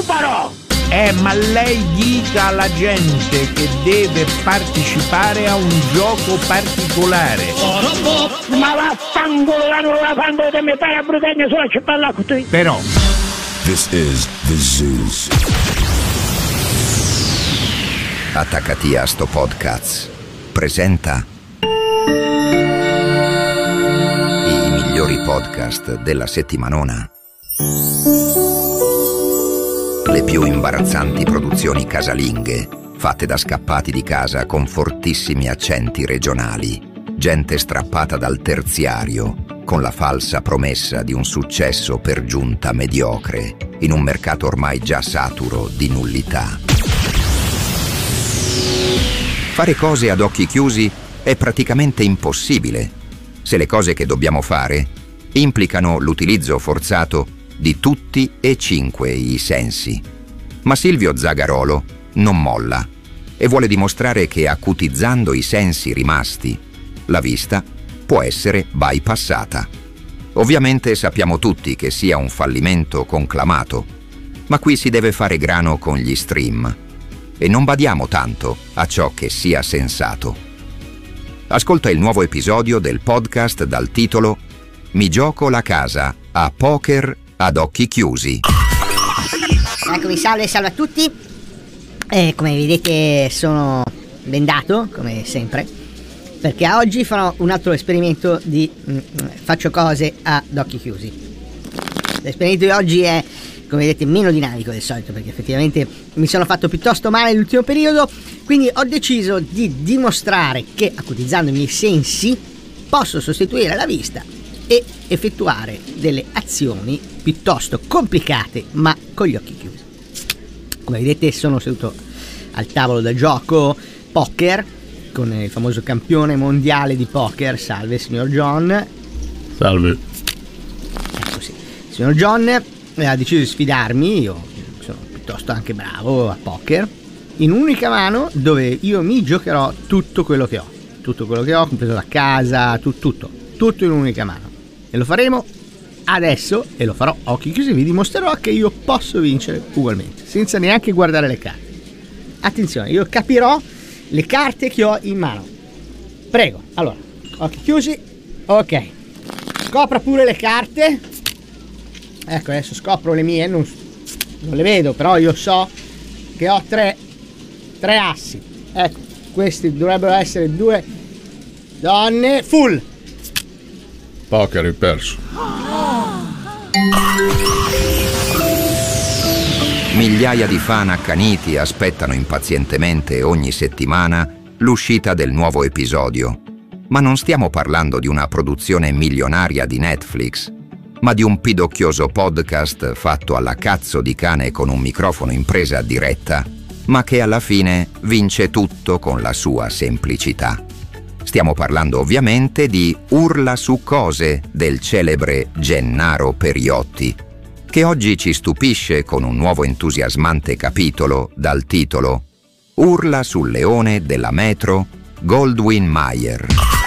Barò! Ma lei dica alla gente che deve partecipare a un gioco particolare. Ma vaffanculo, non la fanno di me fare a brutenne sulla cipolla con te. Però This is the Zeus. Attaccati a sto podcast presenta i migliori podcast della settimanona. Le più imbarazzanti produzioni casalinghe, fatte da scappati di casa con fortissimi accenti regionali, gente strappata dal terziario, con la falsa promessa di un successo per giunta mediocre, in un mercato ormai già saturo di nullità. Fare cose ad occhi chiusi è praticamente impossibile, se le cose che dobbiamo fare implicano l'utilizzo forzato di tutti e 5 i sensi. Ma Silvio Zagarolo non molla e vuole dimostrare che acutizzando i sensi rimasti, la vista può essere bypassata. Ovviamente sappiamo tutti che sia un fallimento conclamato, ma qui si deve fare grano con gli stream e non badiamo tanto a ciò che sia sensato. Ascolta il nuovo episodio del podcast dal titolo Mi gioco la casa a poker ad occhi chiusi. Eccomi, salve a tutti. Come vedete sono bendato, come sempre, perché oggi farò un altro esperimento di faccio cose ad occhi chiusi. L'esperimento di oggi è, come vedete, meno dinamico del solito, perché effettivamente mi sono fatto piuttosto male nell'ultimo periodo, quindi ho deciso di dimostrare che acutizzando i miei sensi posso sostituire la vista e effettuare delle azioni piuttosto complicate ma con gli occhi chiusi. Come vedete sono seduto al tavolo da gioco poker con il famoso campione mondiale di poker. Salve signor John. Salve. Ecco, sì. Il signor John ha deciso di sfidarmi. Io sono piuttosto anche bravo a poker, in un'unica mano, dove io mi giocherò tutto quello che ho, compreso la casa, tutto in un'unica mano. E lo faremo adesso, e lo farò a occhi chiusi. Vi dimostrerò che io posso vincere ugualmente, senza neanche guardare le carte. Attenzione, io capirò le carte che ho in mano. Prego, allora, occhi chiusi. Ok, scopra pure le carte. Ecco, adesso scopro le mie. Non le vedo, però io so che ho tre assi. Ecco, questi dovrebbero essere 2 donne. Full. Poker, hai perso. Migliaia di fan accaniti aspettano impazientemente ogni settimana l'uscita del nuovo episodio. Ma non stiamo parlando di una produzione milionaria di Netflix, ma di un pidocchioso podcast fatto alla cazzo di cane con un microfono in presa diretta, ma che alla fine vince tutto con la sua semplicità. Stiamo parlando ovviamente di Urla su cose del celebre Gennaro Periotti, che oggi ci stupisce con un nuovo entusiasmante capitolo dal titolo Urla sul leone della metro Goldwyn Mayer.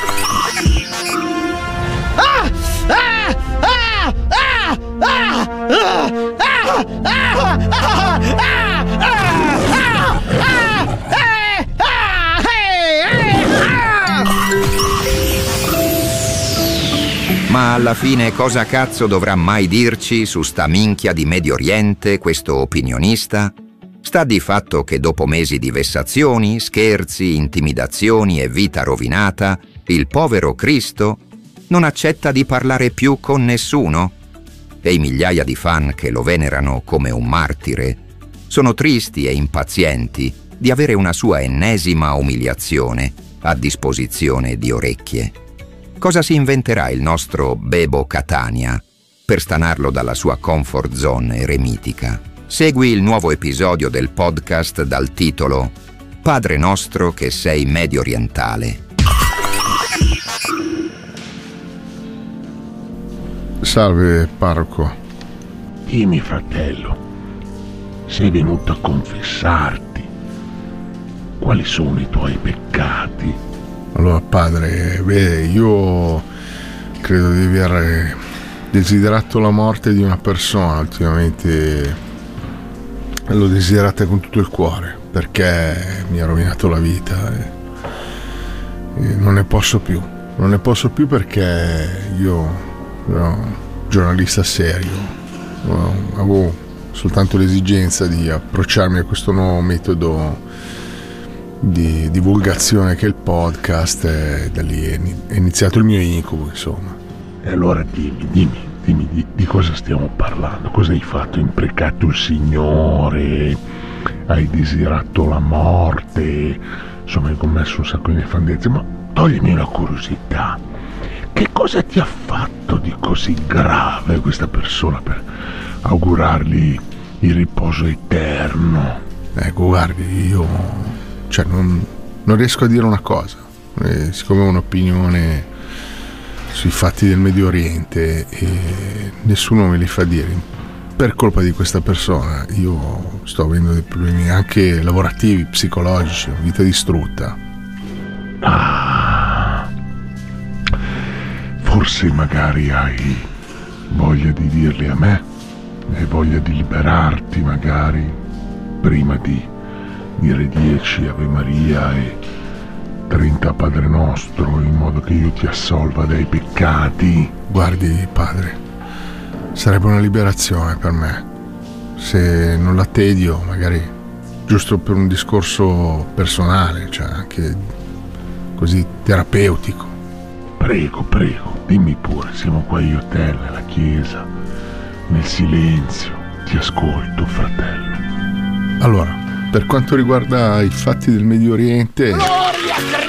Ma alla fine cosa cazzo dovrà mai dirci su sta minchia di Medio Oriente questo opinionista? Sta di fatto che dopo mesi di vessazioni, scherzi, intimidazioni e vita rovinata, il povero Cristo non accetta di parlare più con nessuno? E i migliaia di fan che lo venerano come un martire sono tristi e impazienti di avere una sua ennesima umiliazione a disposizione di orecchie. Cosa si inventerà il nostro Bebo Catania per stanarlo dalla sua comfort zone eremitica? Segui il nuovo episodio del podcast dal titolo Padre nostro che sei medio orientale. Salve, parroco. Dimmi, fratello, sei venuto a confessarti. Quali sono i tuoi peccati? Allora, padre, vede, io credo di aver desiderato la morte di una persona ultimamente. l'ho desiderata con tutto il cuore, perché mi ha rovinato la vita e non ne posso più. Non ne posso più perché io ero un giornalista serio, avevo soltanto l'esigenza di approcciarmi a questo nuovo metodo di divulgazione che è il podcast, e da lì è iniziato il mio incubo, insomma. E allora dimmi di cosa stiamo parlando? Cosa hai fatto? Hai imprecato il Signore? Hai desiderato la morte? Insomma, hai commesso un sacco di nefandezze, ma toglimi una curiosità. Che cosa ti ha fatto di così grave questa persona per augurargli il riposo eterno? Ecco, guardi, io non riesco a dire una cosa, siccome ho un'opinione sui fatti del Medio Oriente e nessuno me li fa dire. Per colpa di questa persona io sto avendo dei problemi anche lavorativi, psicologici, vita distrutta. Forse magari hai voglia di dirli a me, hai voglia di liberarti magari prima di dire 10 Ave Maria e 30 Padre Nostro, in modo che io ti assolva dai peccati. Guardi, padre, sarebbe una liberazione per me se non la tedio, magari giusto per un discorso personale, cioè anche così terapeutico. Prego, dimmi pure, siamo qua io e te nella chiesa, nel silenzio, ti ascolto, fratello. Allora, per quanto riguarda i fatti del Medio Oriente,